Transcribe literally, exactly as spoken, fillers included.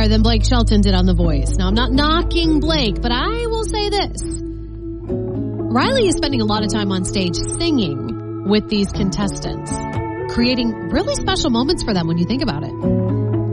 better than Blake Shelton did on The Voice. Now, I'm not knocking Blake, but I will say this. Riley is spending a lot of time on stage singing with these contestants, creating really special moments for them when you think about it.